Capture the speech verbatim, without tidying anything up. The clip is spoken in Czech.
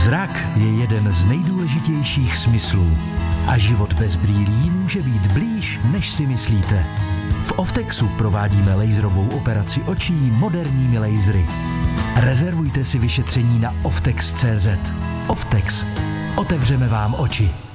Zrak je jeden z nejdůležitějších smyslů a život bez brýlí může být blíž, než si myslíte. V Oftexu provádíme laserovou operaci očí moderními lasery. Rezervujte si vyšetření na oftex tečka cé zet. Oftex. Otevřeme vám oči.